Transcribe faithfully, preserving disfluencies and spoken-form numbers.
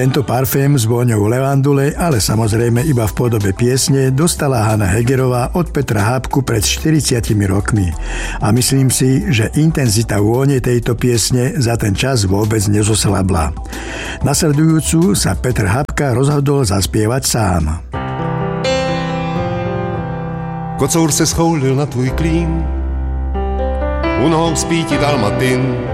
Tento parfém s vôňou levandule, ale samozrejme iba v podobe piesne, dostala Hana Hegerová od Petra Hápku pred štyridsiatimi rokmi. A myslím si, že intenzita vône tejto piesne za ten čas vôbec nezoslabla. Nasledujúcu sa Petr Hápka rozhodol zaspievať sám. Kocour se schoulil na tvůj klín, u nohou spí ti dalmatin.